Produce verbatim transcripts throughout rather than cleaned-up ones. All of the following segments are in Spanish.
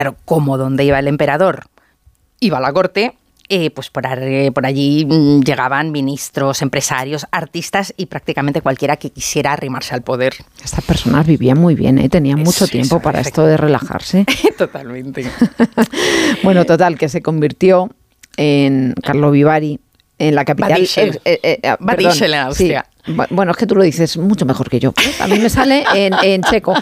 Claro, como donde iba el emperador, iba a la corte, eh, pues por, por allí mmm, llegaban ministros, empresarios, artistas y prácticamente cualquiera que quisiera arrimarse al poder. Estas personas vivían muy bien, ¿eh? Tenían mucho es, tiempo eso, para esto de relajarse. Totalmente. Bueno, total, que se convirtió en Carlo Vivari, en la capital... Badischel. Eh, eh, eh, Badischel en Austria. Sí. Bueno, es que tú lo dices mucho mejor que yo. A mí me sale en, en checo.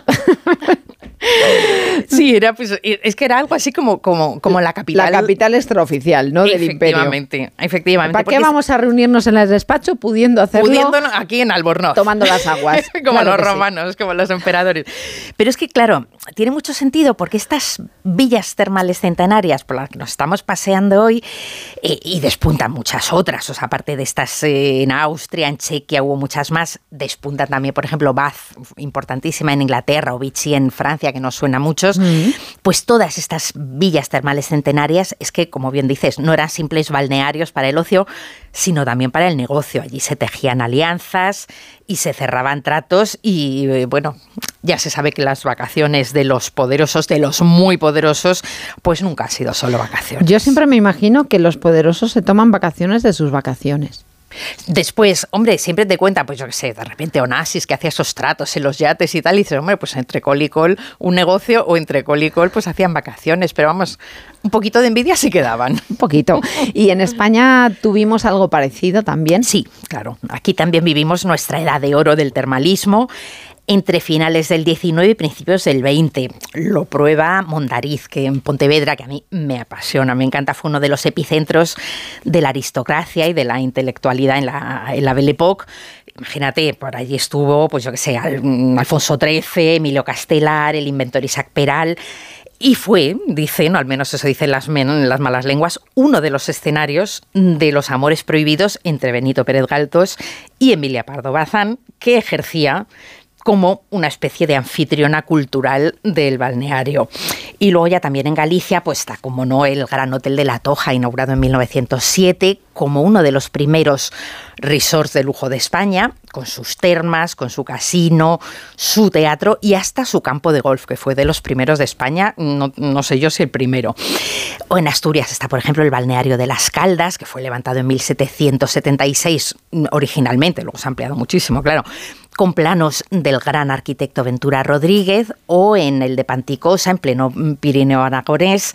Sí, era pues es que era algo así como, como, como la capital. La capital extraoficial, ¿no? Del imperio. Efectivamente, efectivamente. ¿Para qué vamos a reunirnos en el despacho pudiendo hacerlo? Pudiendo aquí en Albornoz. Tomando las aguas. Como claro los romanos, sí. Como los emperadores. Pero es que, claro, tiene mucho sentido porque estas villas termales centenarias por las que nos estamos paseando hoy, eh, y despuntan muchas otras, o sea, aparte de estas eh, en Austria, en Chequia hubo muchas más, despuntan también, por ejemplo, Bath, importantísima en Inglaterra, o Vichy en Francia, que nos suena a muchos, mm. Pues todas estas villas termales centenarias es que, como bien dices, no eran simples balnearios para el ocio, sino también para el negocio. Allí se tejían alianzas y se cerraban tratos y, eh, bueno, ya se sabe que las vacaciones de los poderosos, de los muy poderosos, pues nunca han sido solo vacaciones. Yo siempre me imagino que los poderosos se toman vacaciones de sus vacaciones. Después, hombre, siempre te cuenta, pues yo qué sé, de repente Onassis que hacía esos tratos en los yates y tal, y dices, hombre, pues entre col y col un negocio, o entre col y col pues hacían vacaciones, pero vamos, un poquito de envidia sí quedaban. Un poquito. ¿Y en España tuvimos algo parecido también? Sí, claro. Aquí también vivimos nuestra edad de oro del termalismo, entre finales del diecinueve y principios del veinte. Lo prueba Mondariz, que en Pontevedra, que a mí me apasiona, me encanta, fue uno de los epicentros de la aristocracia y de la intelectualidad en la, en la Belle Époque. Imagínate, por allí estuvo, pues yo qué sé, Alfonso trece, Emilio Castelar, el inventor Isaac Peral. Y fue, dicen, o al menos eso dicen las, las malas lenguas, uno de los escenarios de los amores prohibidos entre Benito Pérez Galdós y Emilia Pardo Bazán, que ejercía como una especie de anfitriona cultural del balneario. Y luego ya también en Galicia, pues está, como no, el Gran Hotel de la Toja, inaugurado en mil novecientos siete, como uno de los primeros resorts de lujo de España, con sus termas, con su casino, su teatro y hasta su campo de golf, que fue de los primeros de España, no, no sé yo si el primero. O en Asturias está, por ejemplo, el balneario de Las Caldas, que fue levantado en mil setecientos setenta y seis originalmente, luego se ha ampliado muchísimo, claro, con planos del gran arquitecto Ventura Rodríguez, o en el de Panticosa, en pleno Pirineo aragonés,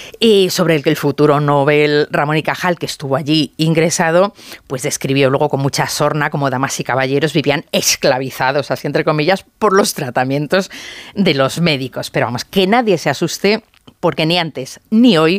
y sobre el que el futuro Nobel Ramón y Cajal, que estuvo allí ingresado, pues describió luego con mucha sorna cómo damas y caballeros vivían esclavizados, así entre comillas, por los tratamientos de los médicos. Pero vamos, que nadie se asuste, porque ni antes ni hoy,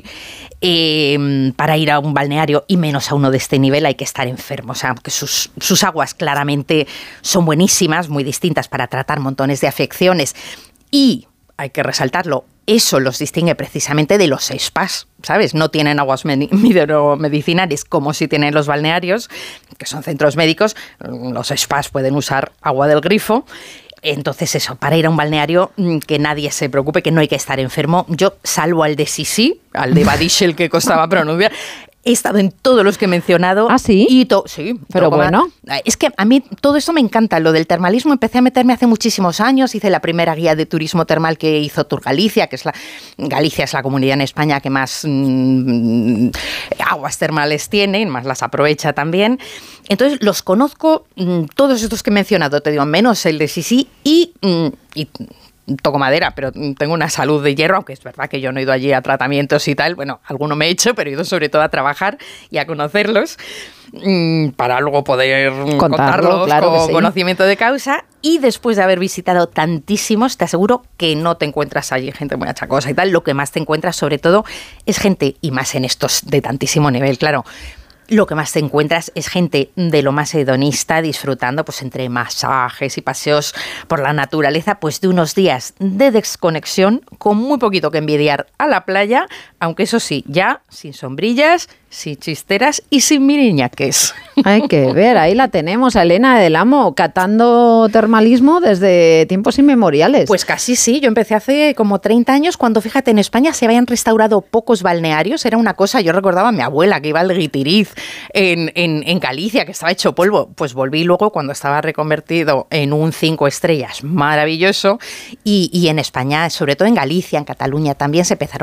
eh, para ir a un balneario, y menos a uno de este nivel, hay que estar enfermo. O sea, que sus, sus aguas claramente son buenísimas, muy distintas para tratar montones de afecciones. Y, hay que resaltarlo, eso los distingue precisamente de los spas, ¿sabes? No tienen aguas medicinales como si tienen los balnearios, que son centros médicos. Los spas pueden usar agua del grifo. Entonces eso, para ir a un balneario, que nadie se preocupe, que no hay que estar enfermo. Yo, salvo al de Sisi, al de Badischel, que costaba pronunciar, he estado en todos los que he mencionado. ¿Ah, sí? Y to- sí, pero bueno. Más. Es que a mí todo esto me encanta. Lo del termalismo empecé a meterme hace muchísimos años. Hice la primera guía de turismo termal que hizo Tour Galicia, que es la... Galicia es la comunidad en España que más mmm, aguas termales tiene, más las aprovecha también. Entonces los conozco, mmm, todos estos que he mencionado, te digo, menos el de Sisi y... Mmm, y toco madera, pero tengo una salud de hierro, aunque es verdad que yo no he ido allí a tratamientos y tal, bueno, alguno me he hecho, pero he ido sobre todo a trabajar y a conocerlos, mmm, para luego poder Contarlo, contarlos claro con que sí. conocimiento de causa. Y después de haber visitado tantísimos, te aseguro que no te encuentras allí gente muy achacosa y tal. Lo que más te encuentras, sobre todo, es gente, y más en estos de tantísimo nivel, claro, lo que más te encuentras es gente de lo más hedonista, disfrutando, pues entre masajes y paseos por la naturaleza, pues de unos días de desconexión, con muy poquito que envidiar a la playa, aunque eso sí, ya sin sombrillas, sin chisteras y sin miriñaques. Hay que ver, ahí la tenemos, a Elena del Amo, catando termalismo desde tiempos inmemoriales. Pues casi sí, yo empecé hace como treinta años, cuando, fíjate, en España se habían restaurado pocos balnearios, era una cosa, yo recordaba a mi abuela que iba al Guitiriz en, en, en Galicia, que estaba hecho polvo, pues volví luego cuando estaba reconvertido en un cinco estrellas maravilloso, y, y en España, sobre todo en Galicia, en Cataluña, también se empezaron